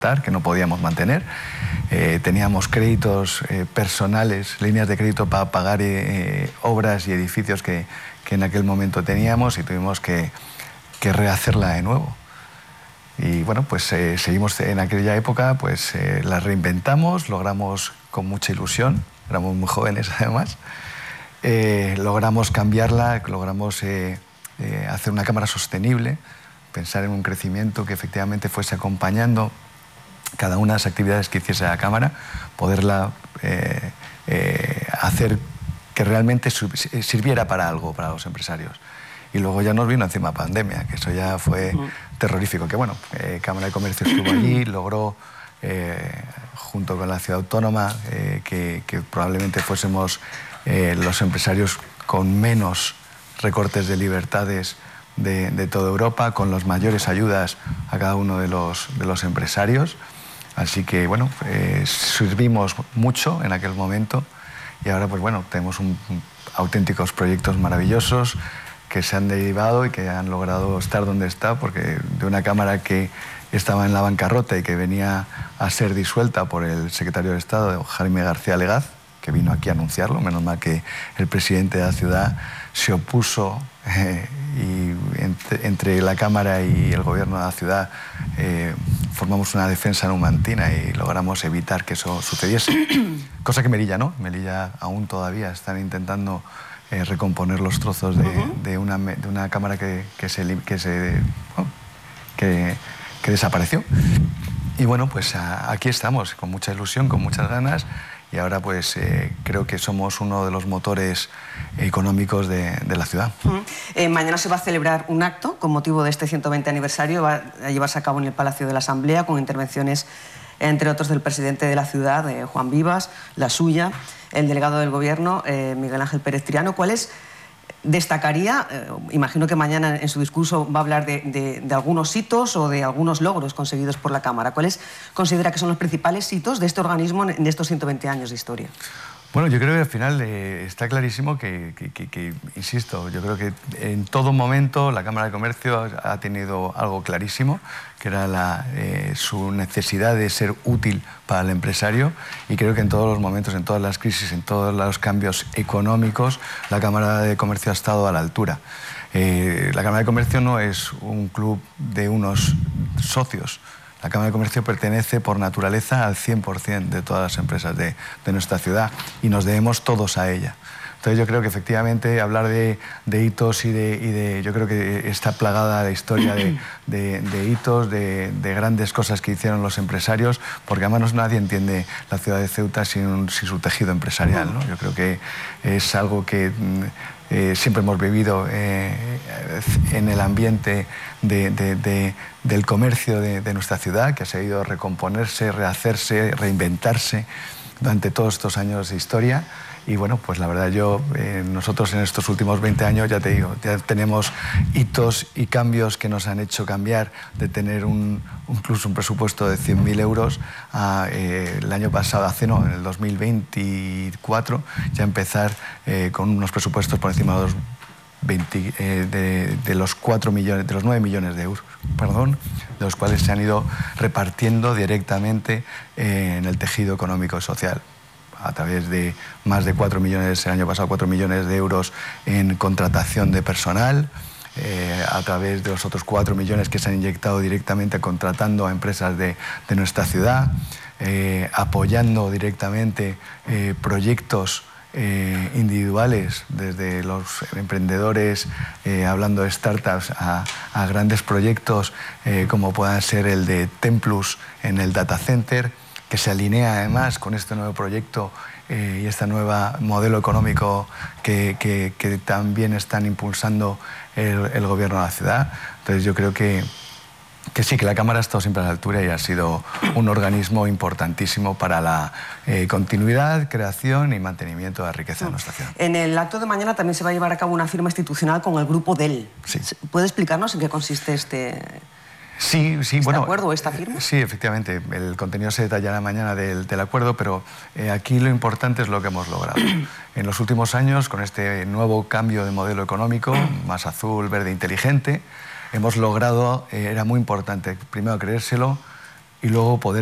que no podíamos mantener. Teníamos créditos personales, líneas de crédito para pagar obras y edificios que en aquel momento teníamos y tuvimos que rehacerla de nuevo. Y bueno, pues seguimos en aquella época, pues la reinventamos, logramos con mucha ilusión, éramos muy jóvenes además, logramos cambiarla, logramos hacer una cámara sostenible, pensar en un crecimiento que efectivamente fuese acompañando cada una de las actividades que hiciese la cámara, poderla hacer que realmente sirviera para algo, para los empresarios. Y luego ya nos vino encima pandemia, que eso ya fue terrorífico. Que bueno, Cámara de Comercio estuvo allí, logró, junto con la Ciudad Autónoma, que probablemente fuésemos los empresarios con menos recortes de libertades de toda Europa, con las mayores ayudas a cada uno de los empresarios. Así que bueno, servimos mucho en aquel momento y ahora pues bueno, tenemos auténticos proyectos maravillosos que se han derivado y que han logrado estar donde está, porque de una cámara que estaba en la bancarrota y que venía a ser disuelta por el secretario de Estado, Jaime García Legaz, que vino aquí a anunciarlo, menos mal que el presidente de la ciudad se opuso y entre la Cámara y el gobierno de la ciudad formamos una defensa numantina y logramos evitar que eso sucediese. Cosa que Melilla no, Melilla aún todavía están intentando recomponer los trozos de una cámara que desapareció. Y bueno, pues aquí estamos, con mucha ilusión, con muchas ganas, y ahora pues creo que somos uno de los motores económicos de la ciudad. Mañana se va a celebrar un acto con motivo de este 120 aniversario, va a llevarse a cabo en el Palacio de la Asamblea, con intervenciones, entre otros, del presidente de la ciudad, Juan Vivas, la suya, el delegado del Gobierno, Miguel Ángel Pérez Triano. ¿Cuáles destacaría? Imagino que mañana en su discurso va a hablar de algunos hitos o de algunos logros conseguidos por la Cámara. ¿Cuáles considera que son los principales hitos de este organismo en estos 120 años de historia? Bueno, yo creo que al final está clarísimo que, insisto, yo creo que en todo momento la Cámara de Comercio ha tenido algo clarísimo, que era su necesidad de ser útil para el empresario, y creo que en todos los momentos, en todas las crisis, en todos los cambios económicos, la Cámara de Comercio ha estado a la altura. La Cámara de Comercio no es un club de unos socios. La Cámara de Comercio pertenece por naturaleza al 100% de todas las empresas de nuestra ciudad y nos debemos todos a ella. Entonces yo creo que efectivamente hablar de hitos yo creo que está plagada la historia de hitos, de grandes cosas que hicieron los empresarios, porque además nadie entiende la ciudad de Ceuta sin su tejido empresarial, ¿no? Yo creo que es algo que siempre hemos vivido en el ambiente del comercio de nuestra ciudad, que ha sabido recomponerse, rehacerse, reinventarse durante todos estos años de historia. Y bueno, pues la verdad nosotros en estos últimos 20 años, ya te digo, ya tenemos hitos y cambios que nos han hecho cambiar de tener incluso un presupuesto de 100.000 euros el año pasado, en el 2024, ya empezar con unos presupuestos por encima de los 9 millones de euros, perdón, de los cuales se han ido repartiendo directamente en el tejido económico y social, a través de más de 4 millones, el año pasado 4 millones de euros en contratación de personal, a través de los otros 4 millones que se han inyectado directamente contratando a empresas de nuestra ciudad, apoyando directamente proyectos individuales, desde los emprendedores, hablando de startups, a grandes proyectos como puedan ser el de Templus en el data center, que se alinea además con este nuevo proyecto y este nuevo modelo económico que también están impulsando el gobierno de la ciudad. Entonces yo creo que sí, que la Cámara ha estado siempre a la altura y ha sido un organismo importantísimo para la continuidad, creación y mantenimiento de la riqueza de nuestra ciudad. En el acto de mañana también se va a llevar a cabo una firma institucional con el Grupo DEL. Sí. ¿Puede explicarnos en qué consiste este acuerdo o esta firma? Sí, efectivamente. El contenido se detallará mañana del acuerdo, pero aquí lo importante es lo que hemos logrado. En los últimos años, con este nuevo cambio de modelo económico, más azul, verde, inteligente, hemos logrado, era muy importante, primero creérselo, y luego poder